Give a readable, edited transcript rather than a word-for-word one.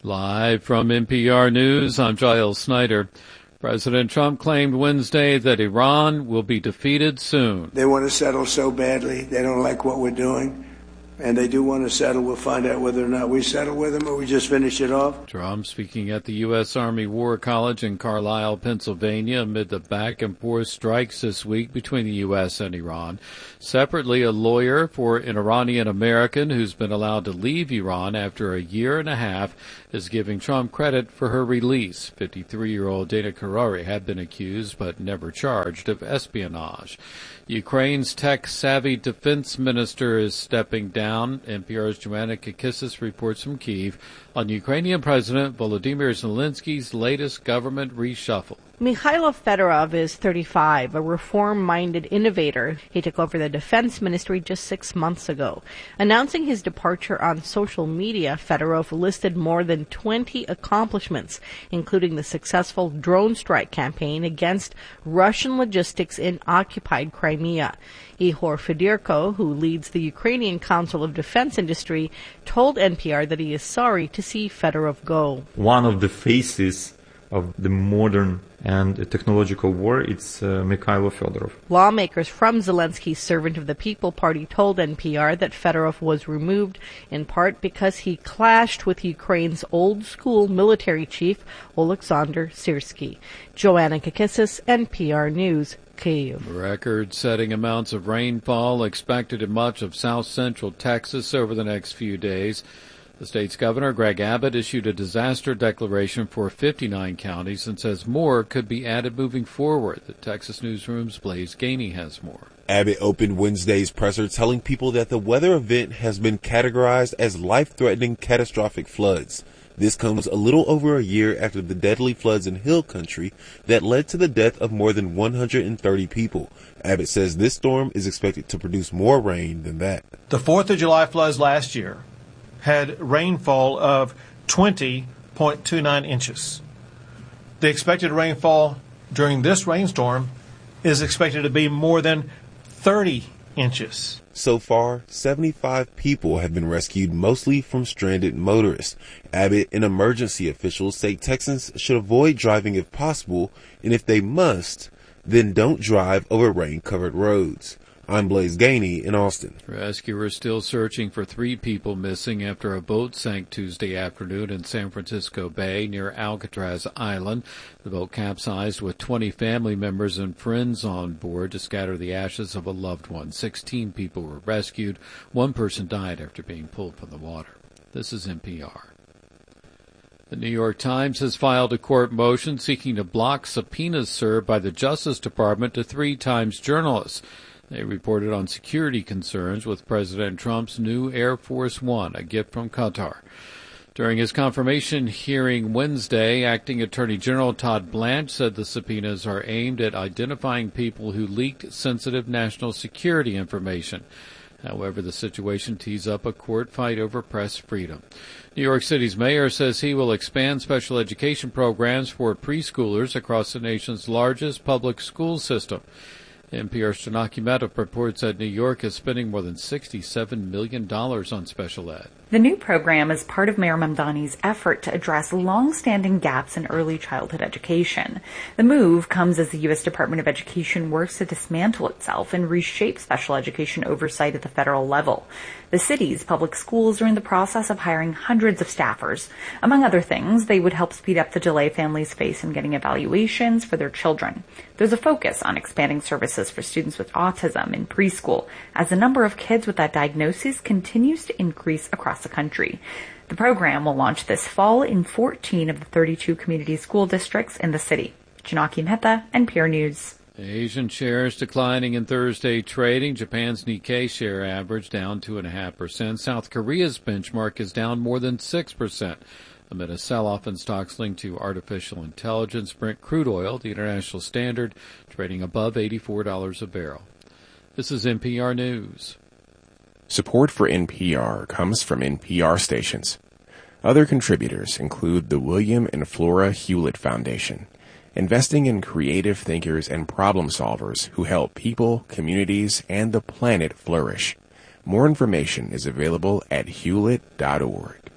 Live from NPR News, I'm Giles Snyder. President Trump claimed Wednesday that Iran will be defeated soon. They want to settle so badly. They don't like what we're doing. And they do want to settle. We'll find out whether or not we settle with them or we just finish it off. Trump speaking at the U.S. Army War College in Carlisle, Pennsylvania, amid the back-and-forth strikes this week between the U.S. and Iran. Separately, a lawyer for an Iranian American who's been allowed to leave Iran after a year and a half is giving Trump credit for her release. 53-year-old Dana Karari had been accused but never charged of espionage. Ukraine's tech-savvy defense minister is stepping down. NPR's Joanna Kakissis reports from Kyiv on Ukrainian President Volodymyr Zelensky's latest government reshuffle. Mikhailo Fedorov is 35, a reform-minded innovator. He took over the defense ministry just 6 months ago. Announcing his departure on social media, Fedorov listed more than 20 accomplishments, including the successful drone strike campaign against Russian logistics in occupied Crimea. Ihor Fedorko, who leads the Ukrainian Council of Defense Industry, told NPR that he is sorry to see Fedorov go. One of the faces of the modern and technological war, it's Mikhailo Fedorov. Lawmakers from Zelensky's Servant of the People party told NPR that Fedorov was removed in part because he clashed with Ukraine's old-school military chief, Oleksandr Syrsky. Joanna Kakissis, NPR News, Kyiv. Record-setting amounts of rainfall expected in much of south-central Texas over the next few days. The state's governor, Greg Abbott, issued a disaster declaration for 59 counties and says more could be added moving forward. The Texas Newsroom's Blaze Gainey has more. Abbott opened Wednesday's presser telling people that the weather event has been categorized as life-threatening catastrophic floods. This comes a little over a year after the deadly floods in Hill Country that led to the death of more than 130 people. Abbott says this storm is expected to produce more rain than that. The 4th of July floods last year had rainfall of 20.29 inches. The expected rainfall during this rainstorm is expected to be more than 30 inches. So far, 75 people have been rescued, mostly from stranded motorists. Abbott and emergency officials say Texans should avoid driving if possible, and if they must, then don't drive over rain-covered roads. I'm Blaze Gainey in Austin. Rescuers still searching for 3 people missing after a boat sank Tuesday afternoon in San Francisco Bay near Alcatraz Island. The boat capsized with 20 family members and friends on board to scatter the ashes of a loved one. 16 people were rescued. 1 person died after being pulled from the water. This is NPR. The New York Times has filed a court motion seeking to block subpoenas served by the Justice Department to 3 Times journalists. They reported on security concerns with President Trump's new Air Force One, a gift from Qatar. During his confirmation hearing Wednesday, Acting Attorney General Todd Blanche said the subpoenas are aimed at identifying people who leaked sensitive national security information. However, the situation tees up a court fight over press freedom. New York City's mayor says he will expand special education programs for preschoolers across the nation's largest public school system. NPR's Janaki Mehta reports that New York is spending more than $67 million on special ed. The new program is part of Mayor Mamdani's effort to address long-standing gaps in early childhood education. The move comes as the U.S. Department of Education works to dismantle itself and reshape special education oversight at the federal level. The city's public schools are in the process of hiring hundreds of staffers. Among other things, they would help speed up the delay families face in getting evaluations for their children. There's a focus on expanding services for students with autism in preschool, as the number of kids with that diagnosis continues to increase across the country. The program will launch this fall in 14 of the 32 community school districts in the city. Janaki Mehta, NPR News. Asian shares declining in Thursday trading. Japan's Nikkei share average down 2.5%. South Korea's benchmark is down more than 6%. Amid a sell-off in stocks linked to artificial intelligence, Brent crude oil, the international standard, trading above $84 a barrel. This is NPR News. Support for NPR comes from NPR stations. Other contributors include the William and Flora Hewlett Foundation, investing in creative thinkers and problem solvers who help people, communities, and the planet flourish. More information is available at hewlett.org.